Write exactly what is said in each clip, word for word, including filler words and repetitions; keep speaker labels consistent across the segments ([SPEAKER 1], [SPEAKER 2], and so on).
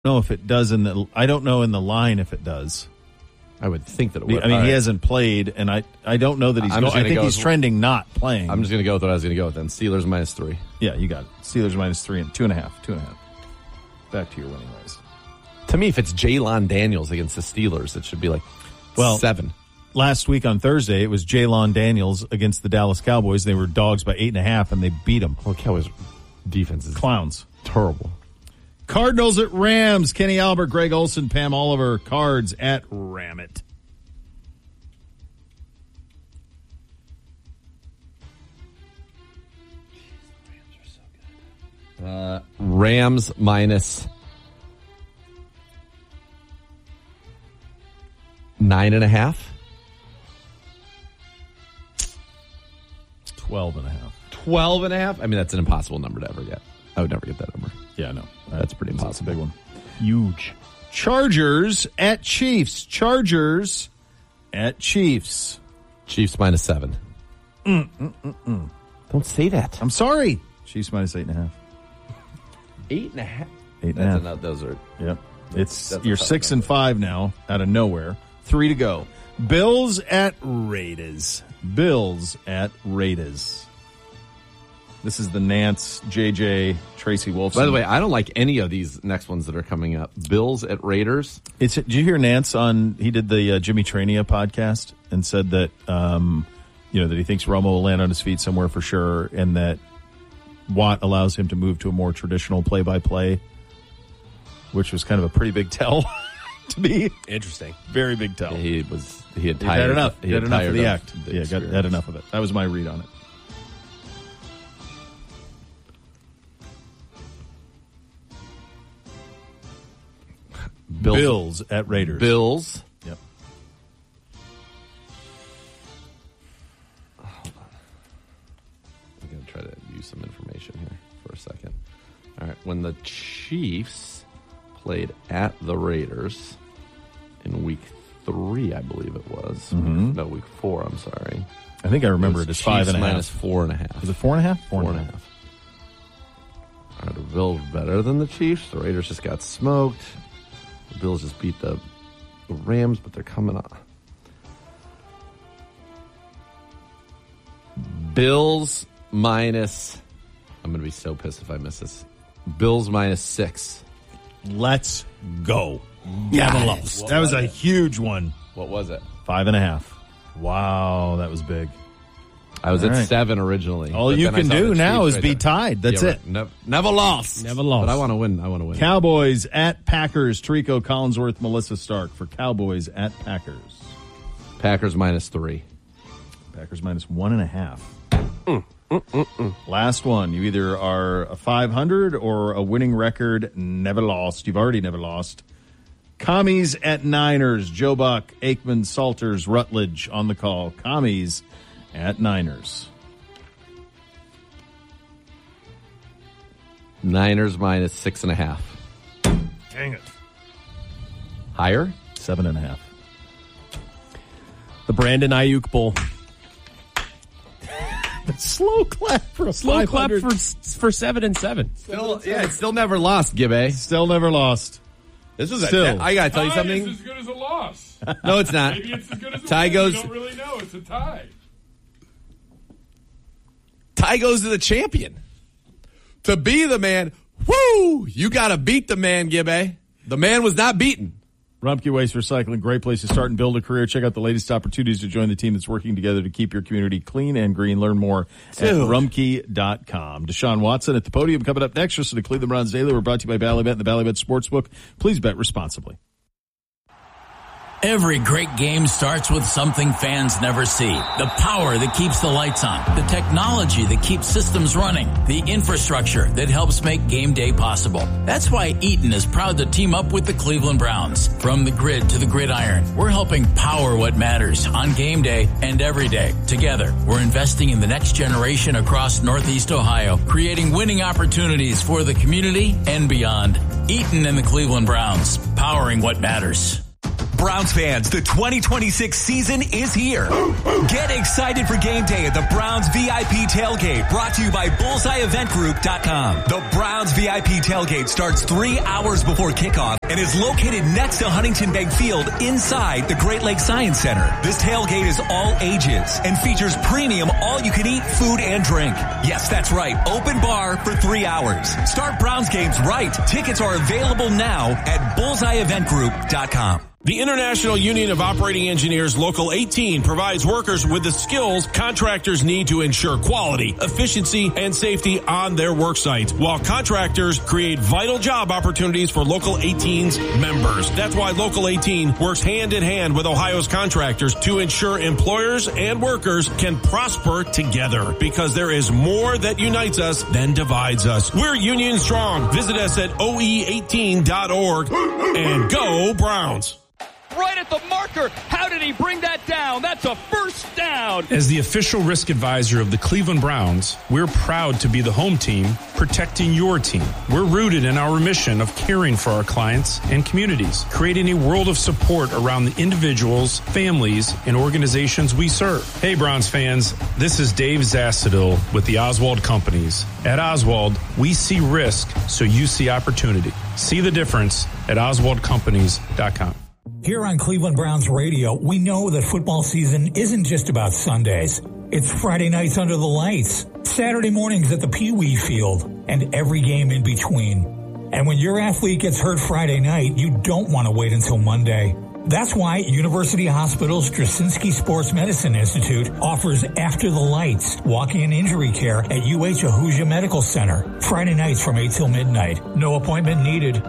[SPEAKER 1] know if it does in the. I don't know in the line if it does.
[SPEAKER 2] I would think that it would.
[SPEAKER 1] I mean,
[SPEAKER 2] All
[SPEAKER 1] he
[SPEAKER 2] right.
[SPEAKER 1] hasn't played, and I, I don't know that he's.
[SPEAKER 2] I'm
[SPEAKER 1] Go,
[SPEAKER 2] just
[SPEAKER 1] I
[SPEAKER 2] gonna
[SPEAKER 1] think
[SPEAKER 2] go
[SPEAKER 1] he's
[SPEAKER 2] with-
[SPEAKER 1] trending not playing.
[SPEAKER 2] I'm just going to go with what I was going to go with then. Steelers minus three.
[SPEAKER 1] Yeah, you got it. Steelers minus three and two and a half. Two and a half. Back to your winning ways.
[SPEAKER 2] To me, if it's Jaylon Daniels against the Steelers, it should be like
[SPEAKER 1] Well,
[SPEAKER 2] seven.
[SPEAKER 1] Last week on Thursday, it was Jaylon Daniels against the Dallas Cowboys. They were dogs by eight and a half, and they beat them.
[SPEAKER 2] Oh, Cowboys defense is
[SPEAKER 1] Clowns.
[SPEAKER 2] terrible.
[SPEAKER 1] Cardinals at Rams. Kenny Albert, Greg Olson, Pam Oliver. Cards at Ramit.
[SPEAKER 2] Uh, Rams minus nine and a half.
[SPEAKER 1] Twelve and a half.
[SPEAKER 2] Twelve and a half. I mean, that's an impossible number to ever get. I would never get that number.
[SPEAKER 1] Yeah, no.
[SPEAKER 2] That's pretty impossible.
[SPEAKER 1] That's a big one.
[SPEAKER 2] Huge.
[SPEAKER 1] Chargers at Chiefs. Chargers at Chiefs.
[SPEAKER 2] Chiefs minus seven.
[SPEAKER 1] Mm, mm, mm, mm.
[SPEAKER 2] Don't say that.
[SPEAKER 1] I'm sorry. Chiefs minus eight and a half.
[SPEAKER 2] Eight and a half.
[SPEAKER 1] Eight and a half.
[SPEAKER 2] Enough. Those are.
[SPEAKER 1] Yep. It's
[SPEAKER 2] That's a
[SPEAKER 1] you're
[SPEAKER 2] tough
[SPEAKER 1] six
[SPEAKER 2] number.
[SPEAKER 1] and five now out of nowhere. Three to go. Bills at Raiders. Bills at Raiders. This is the Nance, J J, Tracy Wolfson.
[SPEAKER 2] By the way, I don't like any of these next ones that are coming up. Bills at Raiders.
[SPEAKER 1] It's, did you hear Nance on? He did the uh, Jimmy Trania podcast and said that um, you know that he thinks Romo will land on his feet somewhere for sure, and that Watt allows him to move to a more traditional play-by-play, which was kind of a pretty big tell to me.
[SPEAKER 3] Interesting.
[SPEAKER 1] Very big tell.
[SPEAKER 2] He was. He had
[SPEAKER 1] He
[SPEAKER 2] tired.
[SPEAKER 1] had enough.
[SPEAKER 2] He
[SPEAKER 1] He had
[SPEAKER 2] had
[SPEAKER 1] enough of
[SPEAKER 2] tired
[SPEAKER 1] the act.
[SPEAKER 2] the
[SPEAKER 1] yeah, got,
[SPEAKER 2] experience.
[SPEAKER 1] had enough of it. That was my read on it.
[SPEAKER 2] Bills.
[SPEAKER 1] Bills at Raiders.
[SPEAKER 2] Bills.
[SPEAKER 1] Yep.
[SPEAKER 2] I'm going to try to use some information here for a second. All right. When the Chiefs played at the Raiders in week three, I believe it was.
[SPEAKER 1] Mhm.
[SPEAKER 2] No, week four, I'm sorry.
[SPEAKER 1] I think I remember
[SPEAKER 2] was
[SPEAKER 1] it as five
[SPEAKER 2] Chiefs
[SPEAKER 1] and a half.
[SPEAKER 2] minus four and a half.
[SPEAKER 1] Was it four and a half?
[SPEAKER 2] Four and a half. All right, the Bills better than the Chiefs. The Raiders just got smoked. The Bills just beat the, the Rams, but they're coming up. Bills minus. I'm going to be so pissed if I miss this. Bills minus six.
[SPEAKER 1] Let's go.
[SPEAKER 2] Yeah.
[SPEAKER 1] Never lost. That was a huge one.
[SPEAKER 2] What was it?
[SPEAKER 1] Five and a half. Wow, that was big.
[SPEAKER 2] I was
[SPEAKER 1] All
[SPEAKER 2] at
[SPEAKER 1] right.
[SPEAKER 2] seven originally.
[SPEAKER 1] All
[SPEAKER 2] but
[SPEAKER 1] you
[SPEAKER 2] then I
[SPEAKER 1] can
[SPEAKER 2] saw
[SPEAKER 1] do
[SPEAKER 2] the
[SPEAKER 1] now
[SPEAKER 2] Chiefs
[SPEAKER 1] is
[SPEAKER 2] right
[SPEAKER 1] be
[SPEAKER 2] there.
[SPEAKER 1] tied. That's
[SPEAKER 2] Yeah,
[SPEAKER 1] it.
[SPEAKER 2] right. Never, never lost.
[SPEAKER 3] Never lost.
[SPEAKER 2] But I want to win. I want to win.
[SPEAKER 1] Cowboys at Packers. Trico Collinsworth, Melissa Stark for Cowboys at Packers.
[SPEAKER 2] Packers minus three.
[SPEAKER 1] Packers minus one and a half. Mm, mm, mm, mm. Last one. You either are a five hundred or a winning record, never lost. You've already never lost. Commies at Niners. Joe Buck, Aikman, Salters, Rutledge on the call. Commies at Niners.
[SPEAKER 2] Niners minus six and a half.
[SPEAKER 1] Dang it.
[SPEAKER 2] Higher?
[SPEAKER 1] Seven and a half.
[SPEAKER 3] The Brandon Ayuk Bowl.
[SPEAKER 1] Slow clap for a
[SPEAKER 3] Slow clap
[SPEAKER 1] five hundred.
[SPEAKER 3] for for seven and seven.
[SPEAKER 2] Still, yeah, it's still never lost, Gibbe.
[SPEAKER 1] Still never lost.
[SPEAKER 2] This is
[SPEAKER 1] Still.
[SPEAKER 2] a, I gotta tell you
[SPEAKER 4] Tie
[SPEAKER 2] something.
[SPEAKER 4] is as good as a loss.
[SPEAKER 2] No, it's not.
[SPEAKER 4] Maybe it's as good as a
[SPEAKER 2] Tie
[SPEAKER 4] win.
[SPEAKER 2] goes-
[SPEAKER 4] You don't really know. It's a tie.
[SPEAKER 2] Tie goes to the champion. To be the man, woo! You gotta beat the man, Gibbe. The man was not beaten.
[SPEAKER 1] Rumpke Waste Recycling, great place to start and build a career. Check out the latest opportunities to join the team that's working together to keep your community clean and green. Learn more
[SPEAKER 2] Dude.
[SPEAKER 1] at rumpke dot com. Deshaun Watson at the podium coming up next. Just to Cleveland Browns Daily. We're brought to you by Ballybet and the Ballybet Sportsbook. Please bet responsibly.
[SPEAKER 5] Every great game starts with something fans never see. The power that keeps the lights on. The technology that keeps systems running. The infrastructure that helps make game day possible. That's why Eaton is proud to team up with the Cleveland Browns. From the grid to the gridiron, we're helping power what matters on game day and every day. Together, we're investing in the next generation across Northeast Ohio, creating winning opportunities for the community and beyond. Eaton and the Cleveland Browns, powering what matters.
[SPEAKER 6] Browns fans, the twenty twenty-six season is here. Get excited for game day at the Browns V I P Tailgate, brought to you by bullseye event group dot com. The Browns V I P Tailgate starts three hours before kickoff and is located next to Huntington Bank Field inside the Great Lakes Science Center. This tailgate is all ages and features premium all-you-can-eat food and drink. Yes, that's right. Open bar for three hours. Start Browns games right. Tickets are available now at bullseye event group dot com.
[SPEAKER 7] The International Union of Operating Engineers Local eighteen provides workers with the skills contractors need to ensure quality, efficiency, and safety on their work site, while contractors create vital job opportunities for Local eighteen's members. That's why Local eighteen works hand in hand with Ohio's contractors to ensure employers and workers can prosper together, because there is more that unites us than divides us. We're union strong. Visit us at O E eighteen dot org and go Browns.
[SPEAKER 3] Right at the marker. How did he bring that down? That's a first down.
[SPEAKER 8] As the official risk advisor of the Cleveland Browns, we're proud to be the home team protecting your team. We're rooted in our mission of caring for our clients and communities, creating a world of support around the individuals, families, and organizations we serve. Hey, Browns fans, this is Dave Zastadil with the Oswald Companies. At Oswald, we see risk so you see opportunity. See the difference at oswald companies dot com.
[SPEAKER 9] Here on Cleveland Browns Radio, we know that football season isn't just about Sundays. It's Friday nights under the lights, Saturday mornings at the Pee Wee Field, and every game in between. And when your athlete gets hurt Friday night, you don't want to wait until Monday. That's why University Hospital's Straczynski Sports Medicine Institute offers After the Lights, walk-in injury care at U H Ahuja Medical Center. Friday nights from eight till midnight. No appointment needed.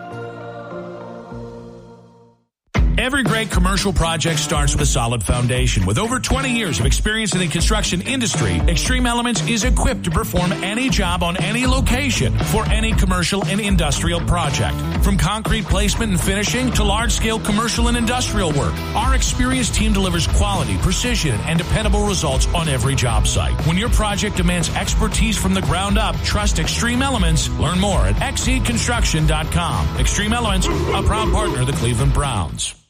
[SPEAKER 10] Every great commercial project starts with a solid foundation. With over twenty years of experience in the construction industry, Extreme Elements is equipped to perform any job on any location for any commercial and industrial project. From concrete placement and finishing to large-scale commercial and industrial work, our experienced team delivers quality, precision, and dependable results on every job site. When your project demands expertise from the ground up, trust Extreme Elements. Learn more at exceed construction dot com. Extreme Elements, a proud partner of the Cleveland Browns.